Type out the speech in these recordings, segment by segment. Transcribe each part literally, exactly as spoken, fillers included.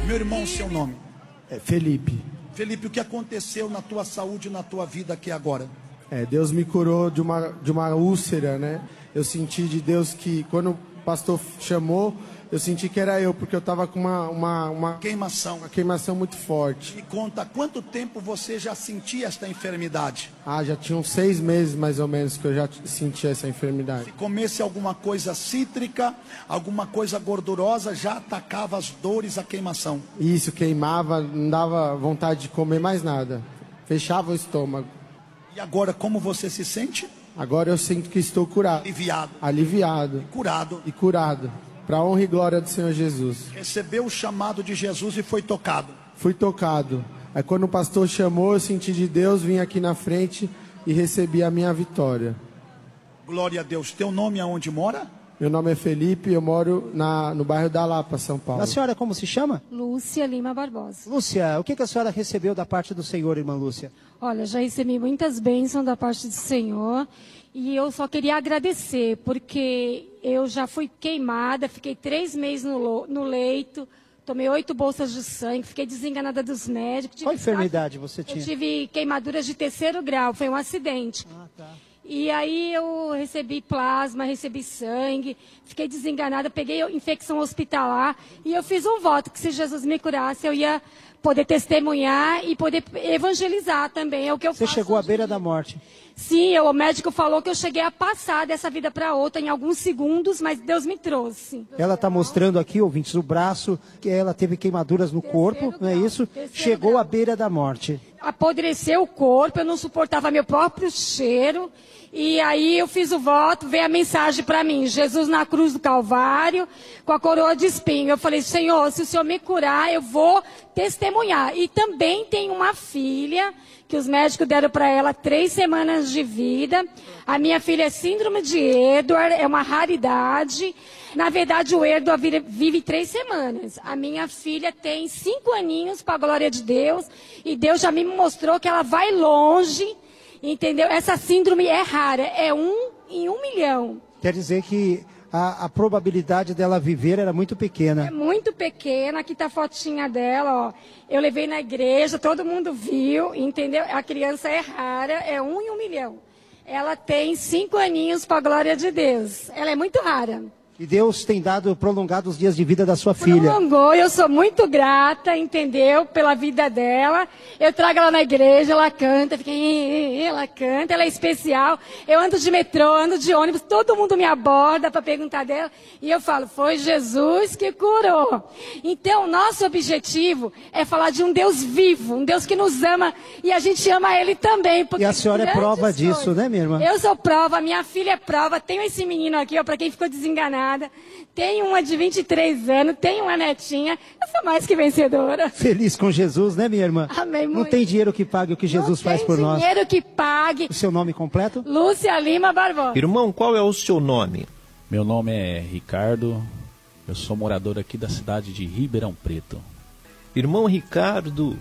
Meu irmão, seu nome? É Felipe. Felipe, o que aconteceu na tua saúde, na tua vida aqui agora? É, Deus me curou de uma, de uma úlcera, né? Eu senti de Deus que quando o pastor chamou, eu senti que era eu, porque eu estava com uma, uma, uma, Queimação. uma queimação muito forte. Me conta, há quanto tempo você já sentia esta enfermidade? Ah, já tinha uns seis meses mais ou menos que eu já sentia essa enfermidade. Se comesse alguma coisa cítrica, alguma coisa gordurosa, já atacava as dores, a queimação. Isso, queimava, não dava vontade de comer mais nada. Fechava o estômago. E agora, como você se sente? Agora eu sinto que estou curado. Aliviado. Aliviado. E curado. E curado. Para a honra e glória do Senhor Jesus. Recebeu o chamado de Jesus e foi tocado. Fui tocado. Aí quando o pastor chamou, eu senti de Deus, vim aqui na frente e recebi a minha vitória. Glória a Deus. Teu nome aonde mora? Meu nome é Felipe, eu moro na, no bairro da Lapa, São Paulo. A senhora como se chama? Lúcia Lima Barbosa. Lúcia, o que, que a senhora recebeu da parte do Senhor, irmã Lúcia? Olha, já recebi muitas bênçãos da parte do Senhor e eu só queria agradecer, porque eu já fui queimada, fiquei três meses no, no leito, tomei oito bolsas de sangue, fiquei desenganada dos médicos. Qual enfermidade você tinha? Eu tive queimaduras de terceiro grau, foi um acidente. Ah, tá. E aí eu recebi plasma, recebi sangue, fiquei desenganada, peguei infecção hospitalar e eu fiz um voto que se Jesus me curasse eu ia poder testemunhar e poder evangelizar também. É o que eu Você faço chegou à hoje beira em dia. da morte. Sim, eu, o médico falou que eu cheguei a passar dessa vida para outra em alguns segundos, mas Deus me trouxe. Ela está mostrando aqui, ouvintes, o braço, que ela teve queimaduras no Terceiro corpo, não é grau, isso? terceiro Chegou grau. à beira da morte. Apodreceu o corpo, eu não suportava meu próprio cheiro. E aí eu fiz o voto, veio a mensagem para mim, Jesus na cruz do Calvário, com a coroa de espinho. Eu falei, Senhor, se o Senhor me curar, eu vou testemunhar. E também tem uma filha, que os médicos deram para ela três semanas de vida. A minha filha é síndrome de Edward, é uma raridade. Na verdade, o Edward vive, vive três semanas. A minha filha tem cinco aninhos, para a glória de Deus. E Deus já me mostrou que ela vai longe. Entendeu? Essa síndrome é rara, é um em um milhão. Quer dizer que a, a probabilidade dela viver era muito pequena. É muito pequena, aqui tá a fotinha dela, ó. Eu levei na igreja, todo mundo viu, entendeu? A criança é rara, é um em um milhão. Ela tem cinco aninhos, para a glória de Deus. Ela é muito rara. E Deus tem dado, prolongado os dias de vida da sua filha. Prolongou, eu sou muito grata, entendeu? Pela vida dela. Eu trago ela na igreja, ela canta, fica, ela canta, ela é especial. Eu ando de metrô, ando de ônibus, todo mundo me aborda para perguntar dela. E eu falo, foi Jesus que curou. Então, nosso objetivo é falar de um Deus vivo, um Deus que nos ama e a gente ama Ele também. E a senhora é prova disso, coisas. né, minha irmã? Eu sou prova, minha filha é prova. Tenho esse menino aqui, ó, para quem ficou desenganado. Tenho uma de vinte e três anos, tenho uma netinha, eu sou mais que vencedora. Feliz com Jesus, né, minha irmã? Amém, Não muito. tem dinheiro que pague o que Jesus faz por nós. Não tem dinheiro que pague. O seu nome completo? Lúcia Lima Barbosa. Irmão, qual é o seu nome? Meu nome é Ricardo, eu sou morador aqui da cidade de Ribeirão Preto. Irmão Ricardo,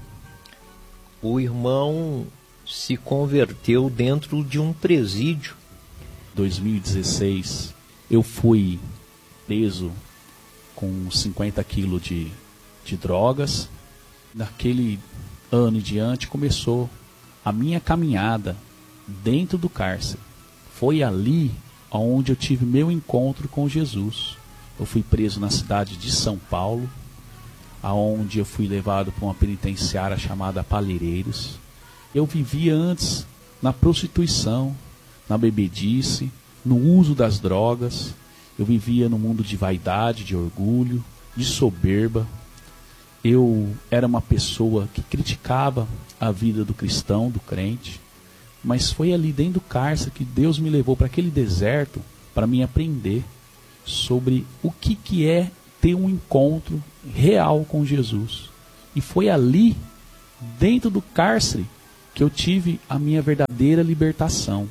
o irmão se converteu dentro de um presídio. dois mil e dezesseis, eu fui preso com cinquenta quilos de, de drogas. Naquele ano em diante começou a minha caminhada dentro do cárcere. Foi ali onde eu tive meu encontro com Jesus. Eu fui preso na cidade de São Paulo, aonde eu fui levado para uma penitenciária chamada Palheireiros. Eu vivia antes na prostituição, na bebedice, no uso das drogas. Eu vivia no mundo de vaidade, de orgulho, de soberba. Eu era uma pessoa que criticava a vida do cristão, do crente. Mas foi ali dentro do cárcere que Deus me levou para aquele deserto para me aprender sobre o que, que é ter um encontro real com Jesus. E foi ali, dentro do cárcere, que eu tive a minha verdadeira libertação.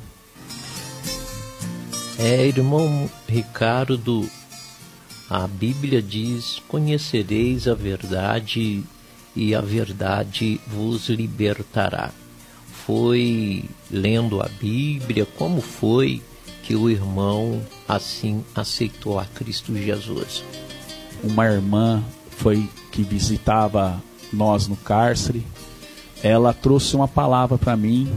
É, irmão Ricardo, a Bíblia diz, conhecereis a verdade e a verdade vos libertará. Foi lendo a Bíblia, como foi que o irmão assim aceitou a Cristo Jesus? Uma irmã foi que visitava nós no cárcere, ela trouxe uma palavra para mim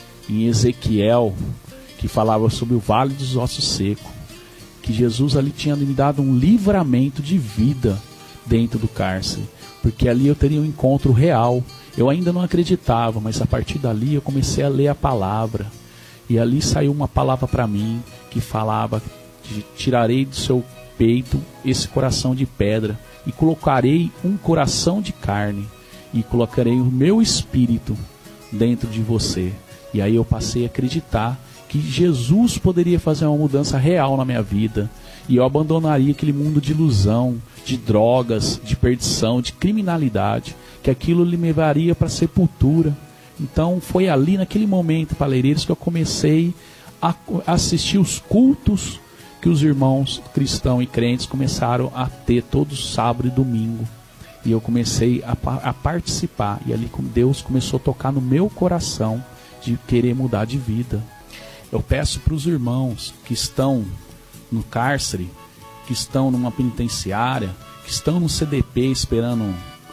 em Ezequiel, que falava sobre o vale dos ossos secos, que Jesus ali tinha me dado um livramento de vida dentro do cárcere, porque ali eu teria um encontro real. Eu ainda não acreditava, mas a partir dali eu comecei a ler a palavra, e ali saiu uma palavra para mim que falava: tirarei do seu peito esse coração de pedra e colocarei um coração de carne, e colocarei o meu espírito dentro de você. E aí eu passei a acreditar que Jesus poderia fazer uma mudança real na minha vida, e eu abandonaria aquele mundo de ilusão, de drogas, de perdição, de criminalidade, que aquilo me levaria para a sepultura. Então foi ali naquele momento, Paleireiros, que eu comecei a assistir os cultos que os irmãos cristãos e crentes começaram a ter todo sábado e domingo. E eu comecei a, a participar, e ali Deus começou a tocar no meu coração de querer mudar de vida. Eu peço para os irmãos que estão no cárcere, que estão numa penitenciária, que estão no C D P esperando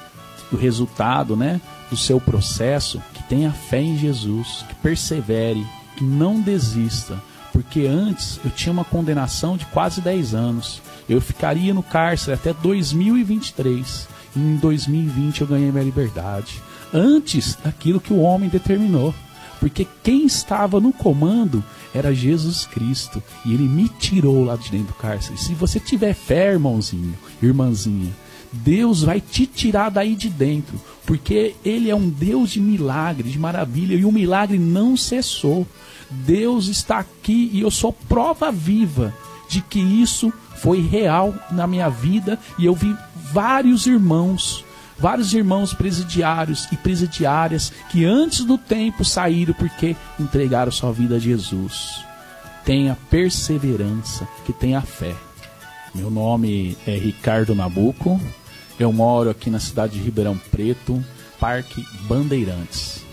o resultado, né, do seu processo, que tenha fé em Jesus, que persevere, que não desista, porque antes eu tinha uma condenação de quase dez anos, eu ficaria no cárcere até dois mil e vinte e três, e em dois mil e vinte eu ganhei minha liberdade, antes daquilo que o homem determinou, porque quem estava no comando era Jesus Cristo, e Ele me tirou lá de dentro do cárcere. Se você tiver fé, irmãozinho, irmãzinha, Deus vai te tirar daí de dentro, porque Ele é um Deus de milagre, de maravilha, e o milagre não cessou. Deus está aqui, e eu sou prova viva de que isso foi real na minha vida, e eu vi vários irmãos, vários irmãos presidiários e presidiárias que antes do tempo saíram porque entregaram sua vida a Jesus. Tenha perseverança, que tenha fé. Meu nome é Ricardo Nabuco, eu moro aqui na cidade de Ribeirão Preto, Parque Bandeirantes.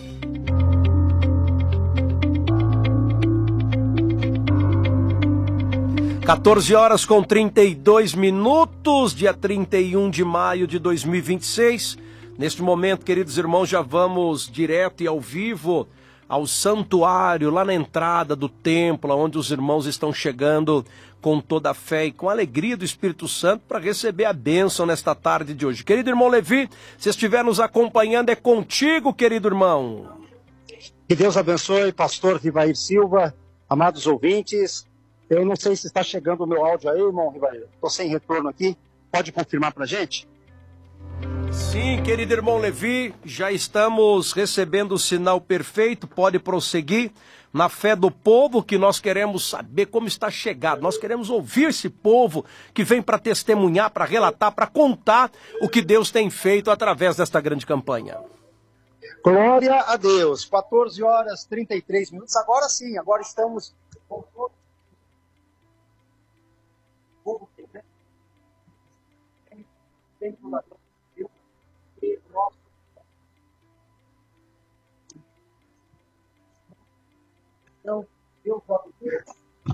quatorze horas com trinta e dois minutos, dia trinta e um de maio de dois mil e vinte e seis. Neste momento, queridos irmãos, já vamos direto e ao vivo ao santuário, lá na entrada do templo, onde os irmãos estão chegando com toda a fé e com a alegria do Espírito Santo para receber a bênção nesta tarde de hoje. Querido irmão Levi, se estiver nos acompanhando, é contigo, querido irmão. Que Deus abençoe, pastor Rivair Silva, amados ouvintes. Eu não sei se está chegando o meu áudio aí, irmão Rivair. Estou sem retorno aqui. Pode confirmar para a gente? Sim, querido irmão Levi, já estamos recebendo o sinal perfeito. Pode prosseguir na fé do povo, que nós queremos saber como está chegado. Nós queremos ouvir esse povo que vem para testemunhar, para relatar, para contar o que Deus tem feito através desta grande campanha. Glória a Deus. quatorze horas e trinta e três minutos. Agora sim, agora estamos com todo povo que né? tem uma nosso então Deus vai ver.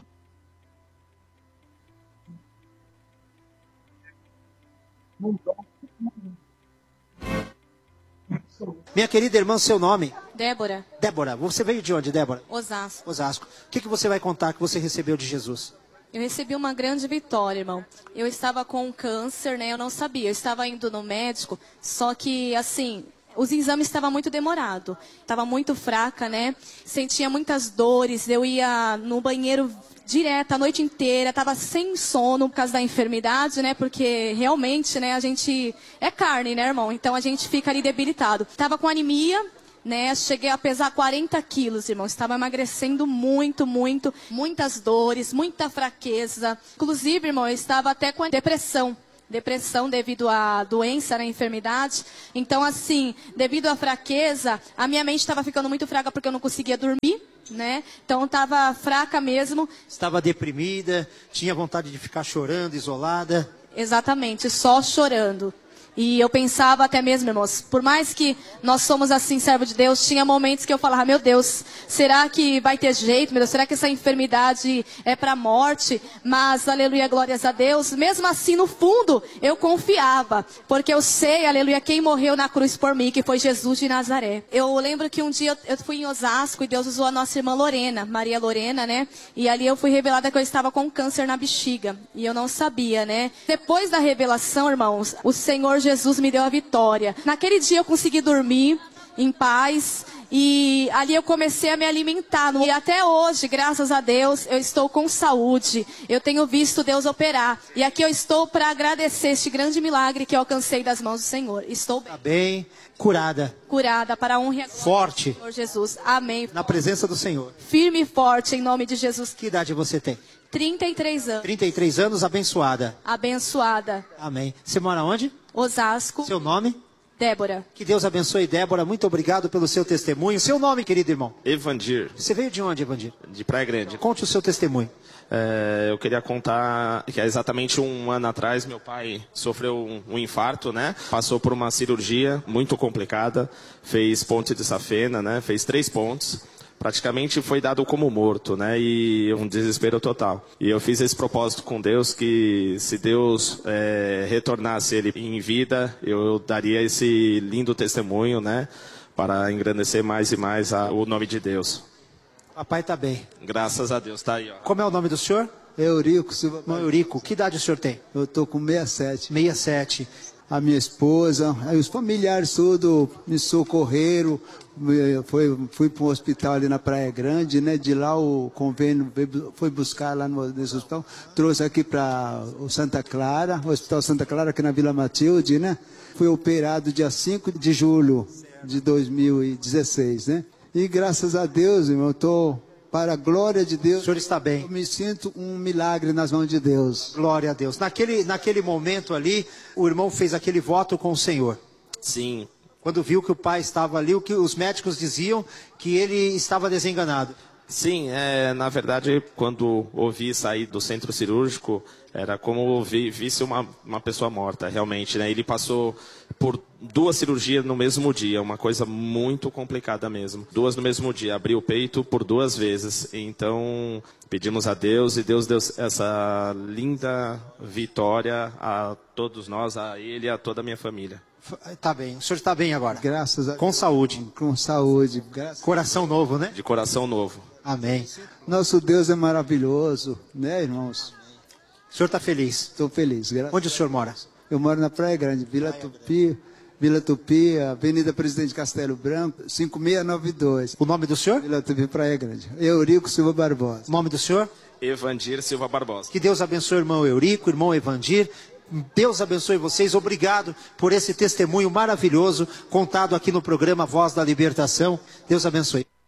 Minha querida irmã, seu nome? Débora. Débora, você veio de onde, Débora? Osasco. Osasco. O que, que você vai contar que você recebeu de Jesus? Eu recebi uma grande vitória, irmão. Eu estava com câncer, né? Eu não sabia. Eu estava indo no médico, só que, assim, os exames estavam muito demorados. Estava muito fraca, né? Sentia muitas dores. Eu ia no banheiro direto a noite inteira. Estava sem sono por causa da enfermidade, né? Porque realmente, né? A gente é carne, né, irmão? Então a gente fica ali debilitado. Estava com anemia. Né, cheguei a pesar quarenta quilos, irmão. Estava emagrecendo muito, muito. Muitas dores, muita fraqueza. Inclusive, irmão, eu estava até com depressão. Depressão devido à doença, né, enfermidade. Então, assim, devido à fraqueza, a minha mente estava ficando muito fraca porque eu não conseguia dormir, né? Então, estava fraca mesmo. Estava deprimida, tinha vontade de ficar chorando, isolada. Exatamente, só chorando. E eu pensava até mesmo, irmãos, por mais que nós somos assim, servo de Deus, tinha momentos que eu falava, meu Deus, será que vai ter jeito, meu Deus, será que essa enfermidade é para a morte? Mas, aleluia, glórias a Deus, mesmo assim, no fundo, eu confiava, porque eu sei, aleluia, quem morreu na cruz por mim, que foi Jesus de Nazaré. Eu lembro que um dia eu fui em Osasco e Deus usou a nossa irmã Lorena, Maria Lorena, né? E ali eu fui revelada que eu estava com câncer na bexiga, e eu não sabia, né? Depois da revelação, irmãos, o Senhor Jesus me deu a vitória. Naquele dia eu consegui dormir em paz, e ali eu comecei a me alimentar. E até hoje, graças a Deus, eu estou com saúde. Eu tenho visto Deus operar. E aqui eu estou para agradecer este grande milagre que eu alcancei das mãos do Senhor. Estou bem. Tá bem, curada. Curada para a honra e a glória Forte. do Senhor Jesus. Amém. Na presença do Senhor. Firme e forte em nome de Jesus. Que idade você tem? trinta e três anos. trinta e três anos, abençoada. Abençoada. Amém. Você mora onde? Osasco. Seu nome? Débora. Que Deus abençoe, Débora. Muito obrigado pelo seu testemunho. Seu nome, querido irmão? Evandir. Você veio de onde, Evandir? De Praia Grande. Conte o seu testemunho. É, eu queria contar que há exatamente um ano atrás meu pai sofreu um, um infarto, né? Passou por uma cirurgia muito complicada, fez ponte de safena, né? Fez três pontos. Praticamente foi dado como morto, né? E um desespero total. E eu fiz esse propósito com Deus que se Deus é, retornasse ele em vida, eu daria esse lindo testemunho, né? Para engrandecer mais e mais a, o nome de Deus. Papai está bem. Graças a Deus, tá aí, ó. Como é o nome do senhor? Eurico Silva. Não, Eurico, que idade o senhor tem? Eu tô com sessenta e sete. sessenta e sete. A minha esposa, aí os familiares todos me socorreram. Foi, fui para um hospital ali na Praia Grande, né? De lá o convênio veio, foi buscar lá no, nesse hospital. Trouxe aqui para o Santa Clara, o Hospital Santa Clara, aqui na Vila Matilde, né? Fui operado dia cinco de julho de dois mil e dezesseis, né? E graças a Deus, irmão, eu estou... Para a glória de Deus, o senhor está bem. Eu me sinto um milagre nas mãos de Deus. Glória a Deus. Naquele, naquele momento ali, o irmão fez aquele voto com o Senhor. Sim. Quando viu que o pai estava ali, o que os médicos diziam que ele estava desenganado. Sim, é, na verdade, quando ouvi sair do centro cirúrgico, era como vi, visse uma, uma pessoa morta, realmente, né? Ele passou por duas cirurgias no mesmo dia, uma coisa muito complicada mesmo. Duas no mesmo dia, abriu o peito por duas vezes. Então, pedimos a Deus e Deus deu essa linda vitória a todos nós, a ele e a toda a minha família. Tá bem, o senhor está bem agora? Graças a Deus. Com saúde. Com saúde. Graças... Coração novo, né? De coração novo. Amém. Nosso Deus é maravilhoso, né, irmãos? O senhor está feliz? Estou feliz. Graças... Onde o senhor mora? Eu moro na Praia Grande, Vila Praia Tupi, Grande. Vila Tupi, Avenida Presidente Castelo Branco, cinco seis nove dois. O nome do senhor? Vila Tupi, Praia Grande. Eurico Silva Barbosa. O nome do senhor? Evandir Silva Barbosa. Que Deus abençoe o irmão Eurico, irmão Evandir. Deus abençoe vocês. Obrigado por esse testemunho maravilhoso contado aqui no programa Voz da Libertação. Deus abençoe.